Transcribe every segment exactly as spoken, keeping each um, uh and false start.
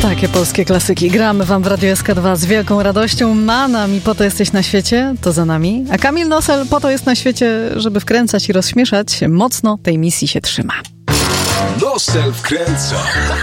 Takie polskie klasyki gramy wam w Radiu S K dwa z wielką radością. Manam i Po to jesteś na świecie, to za nami. A Kamil Nosel po to jest na świecie, żeby wkręcać i rozśmieszać. Mocno tej misji się trzyma. Nosel wkręca.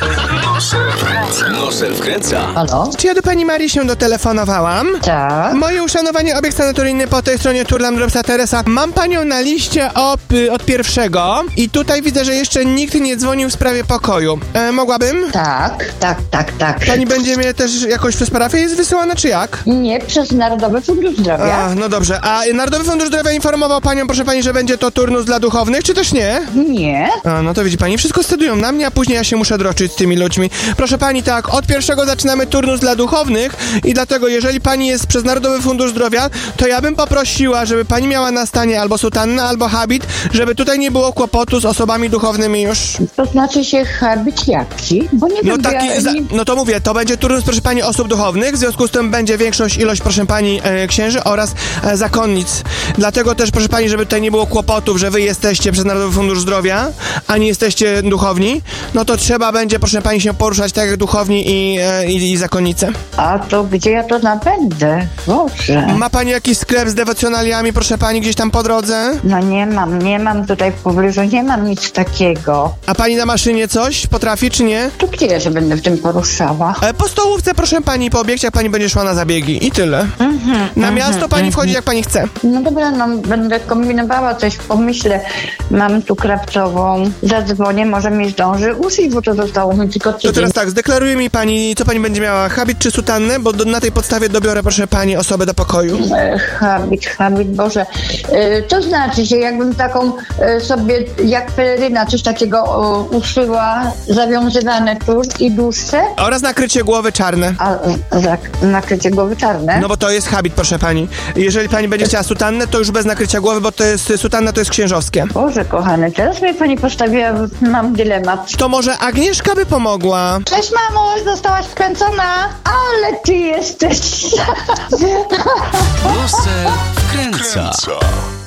Nosel wkręca. Nosel wkręca. Halo? Czy ja do pani Marii się dotelefonowałam? Tak. Moje uszanowanie, obiekt sanatoryjny po tej stronie Turlam Dropsa Teresa. Mam panią na liście op, od pierwszego i tutaj widzę, że jeszcze nikt nie dzwonił w sprawie pokoju. E, mogłabym? Tak, tak, tak, tak. Pani będzie mnie też jakoś przez parafię jest wysyłana, czy jak? Nie, przez Narodowy Fundusz Zdrowia. A, no dobrze. A Narodowy Fundusz Zdrowia informował panią, proszę pani, że będzie to turnus dla duchownych, czy też nie? Nie. A, no to widzi pani, wszystko stedują na mnie, a później ja się muszę droczyć z tymi ludźmi. Proszę pani, tak, od pierwszego zaczynamy turnus dla duchownych i dlatego, jeżeli pani jest przez Narodowy Fundusz Zdrowia, to ja bym poprosiła, żeby pani miała na stanie albo sutannę, albo habit, żeby tutaj nie było kłopotu z osobami duchownymi już. To znaczy się habit jaki? Bo nie No wiem, taki, ja, za, nie... no to mówię, to będzie turnus, proszę pani, osób duchownych, w związku z tym będzie większość, ilość, proszę pani, e, księży oraz e, zakonnic. Dlatego też, proszę pani, żeby tutaj nie było kłopotów, że wy jesteście przez Narodowy Fundusz Zdrowia, a nie jesteście duchowni, no to trzeba będzie, proszę pani, się poruszać tak jak duchowni i, e, i, i zakonnice. A to gdzie ja to nabędę? Boże. Ma pani jakiś sklep z dewocjonaliami, proszę pani, gdzieś tam po drodze? No nie mam, nie mam tutaj w pobliżu, nie mam nic takiego. A pani na maszynie coś potrafi, czy nie? To gdzie ja się będę w tym poruszała? E, po stołówce, proszę pani, po obiekcie, jak pani będzie szła na zabiegi. I tyle. Mhm, Na mhm, miasto pani mhm. wchodzi, jak pani chce. No dobra, no będę kombinowała coś, pomyślę. Mam tu krawcową, zadzwonię, może mi zdąży uszyć, bo to zostało mi tylko tydzień. To teraz tak, zdeklaruje mi pani, co pani będzie miała, habit czy sutannę, bo do, na tej podstawie dobiorę, proszę pani, osobę do pokoju. E, habit, habit, Boże. E, to znaczy się, jakbym taką e, sobie, jak peleryna, coś takiego o, uszyła, zawiązywane tu i dłuższe, Oraz nakrycie głowy czarne. a za, nakrycie głowy czarne. No bo to jest habit, proszę pani. Jeżeli pani będzie chciała sutannę, to już bez nakrycia głowy, bo to jest, sutanna to jest księżowskie. Boże kochany, teraz mnie pani postawiła, mam dylemat. To może Agnieszka by pomogła? Cześć mamo, zostałaś wkręcona, ale ty jesteś... Nosel wkręca.